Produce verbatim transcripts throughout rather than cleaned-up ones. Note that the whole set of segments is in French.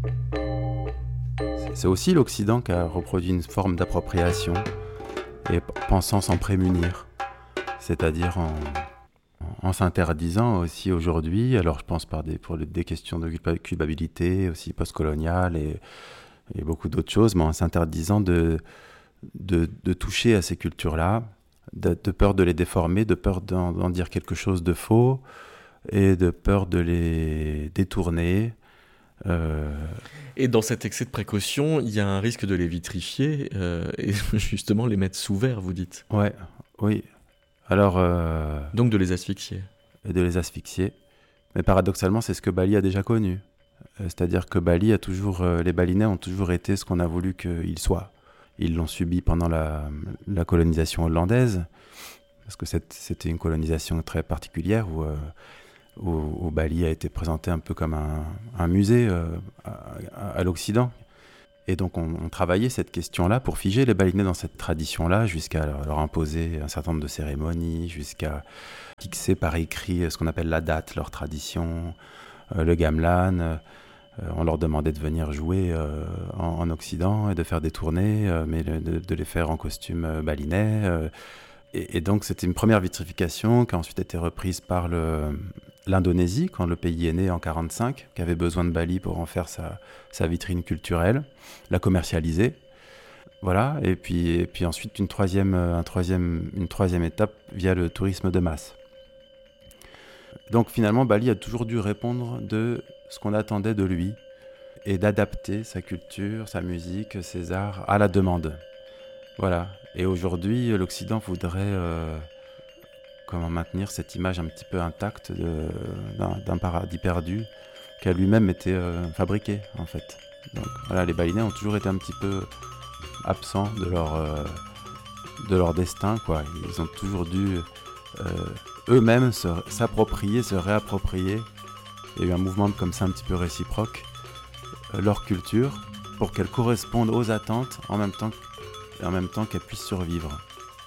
C'est, c'est aussi l'Occident qui a reproduit une forme d'appropriation et p- pensant s'en prémunir, c'est-à-dire en, en s'interdisant aussi aujourd'hui, alors je pense par des, pour des questions de culpa- culpabilité aussi postcoloniale et, et beaucoup d'autres choses, mais en s'interdisant de, de, de toucher à ces cultures-là, de, de peur de les déformer, de peur d'en, d'en dire quelque chose de faux et de peur de les détourner. Euh, Et dans cet excès de précaution, il y a un risque de les vitrifier euh, et justement les mettre sous verre, vous dites. ouais, oui. Alors, euh, Donc de les asphyxier. et de les asphyxier. Mais paradoxalement, c'est ce que Bali a déjà connu. Euh, C'est-à-dire que Bali a toujours, euh, les Balinais ont toujours été ce qu'on a voulu qu'ils soient. Ils l'ont subi pendant la, la colonisation hollandaise, parce que c'est- c'était une colonisation très particulière où, euh, où, où Bali a été présenté un peu comme un, un musée euh, à, à- à l'Occident. Et donc on, on travaillait cette question-là pour figer les Balinais dans cette tradition-là, jusqu'à leur, leur imposer un certain nombre de cérémonies, jusqu'à fixer par écrit ce qu'on appelle la date, leur tradition, euh, le gamelan. Euh, on leur demandait de venir jouer euh, en, en Occident et de faire des tournées, euh, mais de, de- de les faire en costume euh, balinais. euh. Et, et donc c'était une première vitrification qui a ensuite été reprise par le, l'Indonésie, quand le pays est né en quarante-cinq, qui avait besoin de Bali pour en faire sa, sa vitrine culturelle, la commercialiser. Voilà, et puis, et puis ensuite une troisième, euh, un troisième, une troisième étape via le tourisme de masse. Donc finalement, Bali a toujours dû répondre de ce qu'on attendait de lui et d'adapter sa culture, sa musique, ses arts à la demande. Voilà. Et aujourd'hui, l'Occident voudrait euh, comment maintenir cette image un petit peu intacte de- d'un, d'un paradis perdu qui a lui-même été euh, fabriqué en fait. Donc voilà, les Balinais ont toujours été un petit peu absents de leur, euh, de leur destin, quoi. Ils ont toujours dû euh, eux-mêmes se, s'approprier, se réapproprier. Il y a eu un mouvement comme ça un petit peu réciproque, euh, leur culture, pour qu'elle corresponde aux attentes en même temps, et en même temps qu'elle puisse survivre.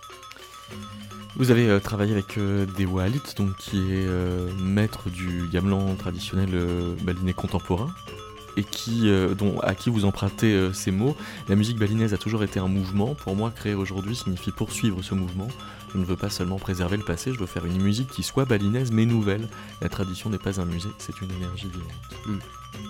Vous avez euh, travaillé avec euh, Dewa Alit, donc qui est euh, maître du gamelan traditionnel euh, balinais contemporain, et qui, euh, dont, à qui vous empruntez euh, ces mots. La musique balinaise a toujours été un mouvement. Pour moi, créer aujourd'hui signifie poursuivre ce mouvement. Je ne veux pas seulement préserver le passé, je veux faire une musique qui soit balinaise mais nouvelle. La tradition n'est pas un musée, c'est une énergie vivante. Mm.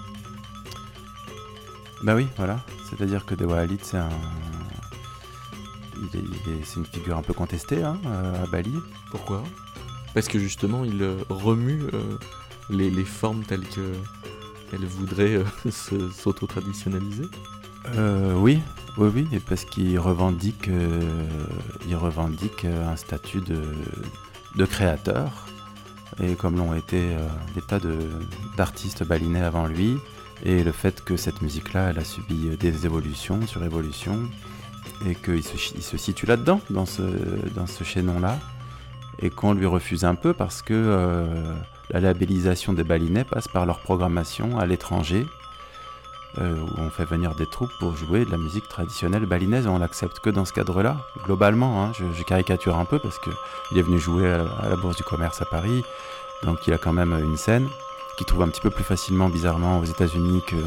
Bah oui, voilà. C'est-à-dire que Dewa Alit, c'est un... il est, il est- c'est une figure un peu contestée hein, euh, à Bali. Pourquoi ? Parce que justement, il euh, remue euh, les, les formes telles qu'elle voudrait euh, se- s'auto-traditionnaliser. Euh, oui, oui, oui, et parce qu'il revendique, euh, il revendique euh, un statut de, de créateur, et comme l'ont été euh, des tas de, d'artistes balinais avant lui, et le fait que cette musique-là, elle a subi des évolutions sur évolutions, et qu'il se, il se situe là-dedans, dans ce, dans ce chaînon-là, et qu'on lui refuse un peu parce que euh, la labellisation des balinais passe par leur programmation à l'étranger, euh, où on fait venir des troupes pour jouer de la musique traditionnelle balinaise, et on l'accepte que dans ce cadre-là, globalement, hein, je, je caricature un peu parce qu'il est venu jouer à la, à la Bourse du Commerce à Paris, donc il a quand même une scène, qu'il trouve un petit peu plus facilement, bizarrement, aux États-Unis qu'en